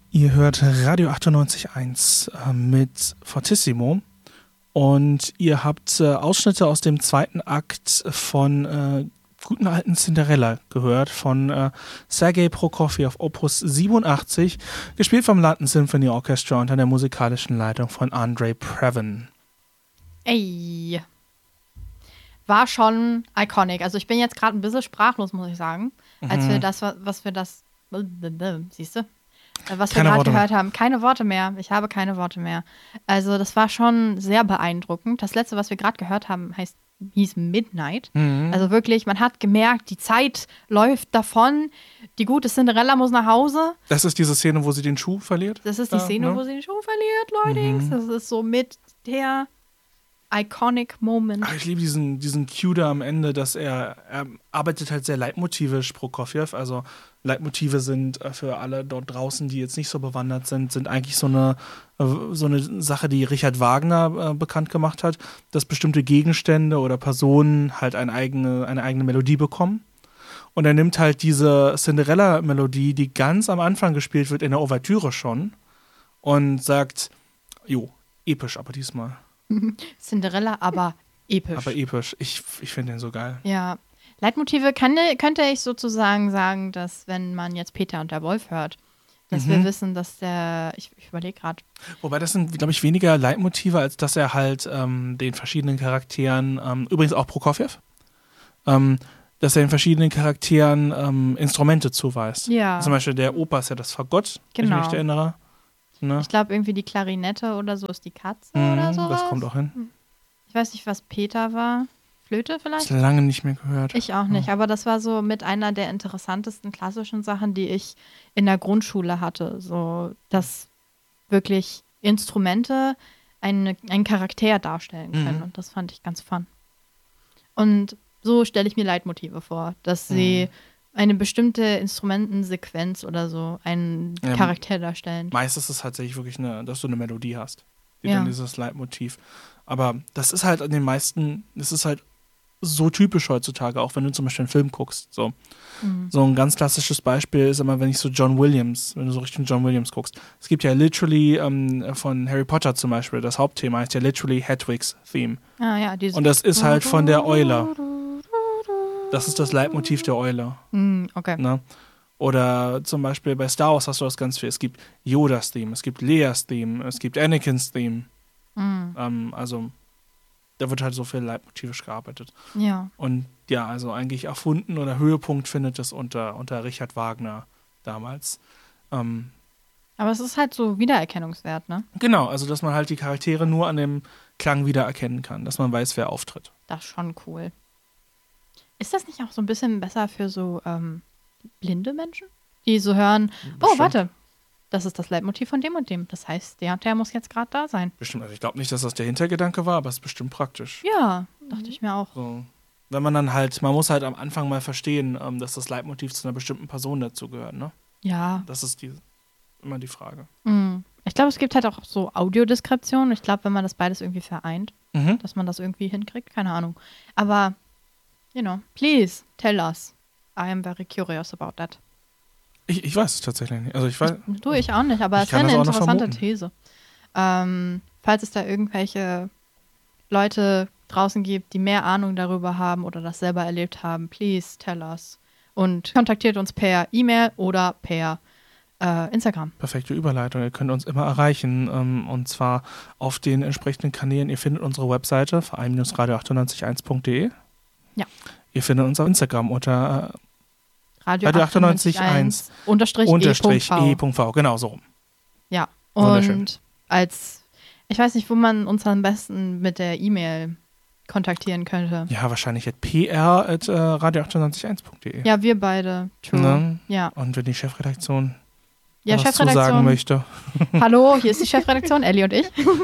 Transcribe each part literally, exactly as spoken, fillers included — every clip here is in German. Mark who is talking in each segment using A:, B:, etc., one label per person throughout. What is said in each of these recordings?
A: Ihr hört Radio achtundneunzig Komma eins äh, mit Fortissimo und ihr habt äh, Ausschnitte aus dem zweiten Akt von äh, guten alten Cinderella gehört, von äh, Sergei Prokofjew, Opus siebenundachtzig, gespielt vom London Symphony Orchestra unter der musikalischen Leitung von Andre Previn.
B: Ey, war schon iconic. Also ich bin jetzt gerade ein bisschen sprachlos, muss ich sagen, mhm. als wir das, was wir das, siehst du? Was wir gerade gehört haben. Keine Worte mehr. Ich habe keine Worte mehr. Also das war schon sehr beeindruckend. Das letzte, was wir gerade gehört haben, heißt, hieß Midnight. Mhm. Also wirklich, man hat gemerkt, die Zeit läuft davon. Die gute Cinderella muss nach Hause.
A: Das ist diese Szene, wo sie den Schuh verliert?
B: Das ist die
A: da,
B: Szene,
A: ne?
B: wo sie den Schuh verliert, Leute. Mhm. Das ist so mit der iconic Moment.
A: Ach, ich liebe diesen, diesen Cue da am Ende, dass er, er arbeitet halt sehr leitmotivisch, Prokofjew. Also Leitmotive sind äh, für alle dort draußen, die jetzt nicht so bewandert sind, sind eigentlich so eine, äh, so eine Sache, die Richard Wagner äh, bekannt gemacht hat, dass bestimmte Gegenstände oder Personen halt eine eigene, eine eigene Melodie bekommen. Und er nimmt halt diese Cinderella-Melodie, die ganz am Anfang gespielt wird, in der Ouvertüre schon, und sagt, jo, episch, aber diesmal.
B: Cinderella, aber episch.
A: Aber episch. Ich, ich finde den so geil.
B: Ja. Leitmotive kann, könnte ich sozusagen sagen, dass wenn man jetzt Peter und der Wolf hört, dass mhm. wir wissen, dass der, ich, ich überlege gerade.
A: Wobei das sind, glaube ich, weniger Leitmotive, als dass er halt ähm, den verschiedenen Charakteren, ähm, übrigens auch Prokofjew, ähm, dass er den verschiedenen Charakteren ähm, Instrumente zuweist.
B: Ja.
A: Zum Beispiel der Opa ist ja das Fagott,
B: genau.
A: wenn ich mich recht erinnere. Ne?
B: Ich glaube, irgendwie die Klarinette oder so ist die Katze
A: mhm,
B: oder so.
A: Das kommt auch hin.
B: Ich weiß nicht, was Peter war. Flöte vielleicht?
A: Das lange nicht mehr gehört.
B: Ich auch nicht, ja. Aber das war so mit einer der interessantesten klassischen Sachen, die ich in der Grundschule hatte. So, dass wirklich Instrumente eine, einen Charakter darstellen können. Mhm. Und das fand ich ganz fun. Und so stelle ich mir Leitmotive vor, dass sie mhm. eine bestimmte Instrumentensequenz oder so einen ja, Charakter darstellen.
A: Meistens ist es tatsächlich wirklich, eine, dass du eine Melodie hast, die
B: ja.
A: dann dieses Leitmotiv. Aber das ist halt an den meisten, das ist halt so typisch heutzutage, auch wenn du zum Beispiel einen Film guckst. So, mhm. so ein ganz klassisches Beispiel ist immer, wenn ich so John Williams, wenn du so Richtung John Williams guckst. Es gibt ja literally ähm, von Harry Potter zum Beispiel, das Hauptthema heißt ja literally Hedwig's Theme.
B: Ah, ja, diese
A: Und das ist halt von der Eule. Das ist das Leitmotiv der Eule.
B: Mhm, okay.
A: Ne? Oder zum Beispiel bei Star Wars hast du das ganz viel. Es gibt Yodas Theme, es gibt Leas Theme, es gibt Anakins Theme. Mhm. Ähm, also da wird halt so viel leitmotivisch gearbeitet.
B: Ja.
A: Und ja, also eigentlich erfunden oder Höhepunkt findet es unter, unter Richard Wagner damals. Ähm,
B: Aber es ist halt so Wiedererkennungswert, ne?
A: Genau, also dass man halt die Charaktere nur an dem Klang wiedererkennen kann, dass man weiß, wer auftritt.
B: Das ist schon cool. Ist das nicht auch so ein bisschen besser für so ähm, blinde Menschen? Die so hören, Bestimmt. oh, warte, das ist das Leitmotiv von dem und dem. Das heißt, der und der muss jetzt gerade da sein.
A: Bestimmt, also ich glaube nicht, dass das der Hintergedanke war, aber es ist bestimmt praktisch.
B: Ja, dachte ich mir auch.
A: So. Wenn man dann halt, man muss halt am Anfang mal verstehen, ähm, dass das Leitmotiv zu einer bestimmten Person dazugehört, ne?
B: Ja.
A: Das ist die, immer die Frage.
B: Mhm. Ich glaube, es gibt halt auch so Audiodeskription. Ich glaube, wenn man das beides irgendwie vereint, mhm. dass man das irgendwie hinkriegt, keine Ahnung. Aber, you know, please tell us. I am very curious about that.
A: Ich, ich weiß es tatsächlich nicht. Also ich weiß,
B: ich, du, ich auch nicht, aber es ist eine interessante These. Ähm, falls es da irgendwelche Leute draußen gibt, die mehr Ahnung darüber haben oder das selber erlebt haben, please tell us. Und kontaktiert uns per E-Mail oder per äh, Instagram.
A: Perfekte Überleitung. Ihr könnt uns immer erreichen, ähm, und zwar auf den entsprechenden Kanälen. Ihr findet unsere Webseite verein radio achtundneunzig eins punkt de.
B: Ja.
A: Ihr findet uns auf Instagram unter äh,
B: Radio achtundneunzig Komma eins unterstrich
A: e punkt v. Genau, so rum.
B: Ja, und als, ich weiß nicht, wo man uns am besten mit der E-Mail kontaktieren könnte.
A: Ja, wahrscheinlich at p r at radio achtundneunzig eins punkt de.
B: Ja, wir beide. True.
A: Ne?
B: Ja.
A: Und wenn die Chefredaktion
B: ja,
A: was
B: Chefredaktion
A: sagen möchte.
B: Hallo, hier ist die Chefredaktion, Elli und ich.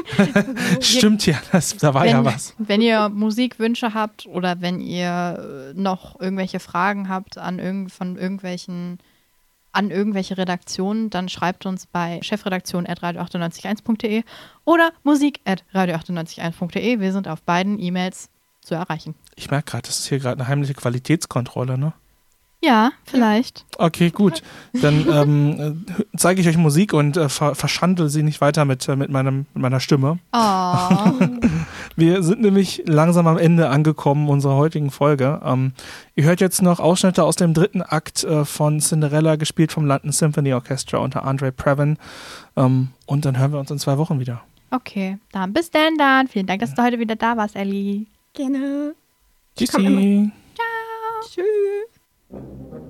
A: Stimmt ja, das, da war
B: wenn,
A: ja was.
B: Wenn ihr Musikwünsche habt oder wenn ihr noch irgendwelche Fragen habt an irgend, von irgendwelchen, an irgendwelche Redaktionen, dann schreibt uns bei chefredaktion at radio achtundneunzig eins punkt de oder musik at radio achtundneunzig eins punkt de. Wir sind auf beiden E-Mails zu erreichen.
A: Ich merke gerade, das ist hier gerade eine heimliche Qualitätskontrolle, ne?
B: Ja, vielleicht.
A: Okay, gut. Dann ähm, zeige ich euch Musik und äh, ver verschandel sie nicht weiter mit, äh, mit, meinem, mit meiner Stimme.
B: Oh.
A: Wir sind nämlich langsam am Ende angekommen unserer heutigen Folge. Ähm, ihr hört jetzt noch Ausschnitte aus dem dritten Akt äh, von Cinderella, gespielt vom London Symphony Orchestra unter Andre Previn. Ähm, und dann hören wir uns in zwei Wochen wieder.
B: Okay, dann bis denn dann. Vielen Dank, dass du heute wieder da warst, Ellie.
C: Gerne.
A: Tschüssi.
B: Ciao.
C: Tschüss.